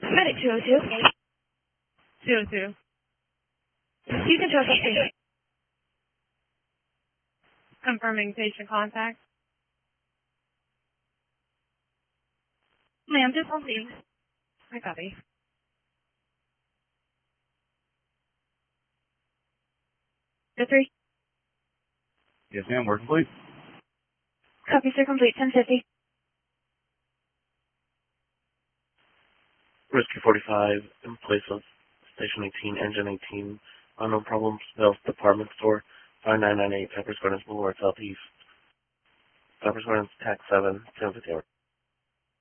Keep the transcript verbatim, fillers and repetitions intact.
Medic two oh two. two oh two. You can trust us. Confirming patient contact. Ma'am, just hold you. I copy. The three. Yes, ma'am. Work complete. Copy, sir. Complete. ten fifty. Rescue forty-five, in place of Station eighteen, Engine eighteen, unknown problems, Mills Department Store, five nine nine eight, Peppers Gardens Boulevard, Southeast. Peppers Gardens, Tax seven, ten fifty.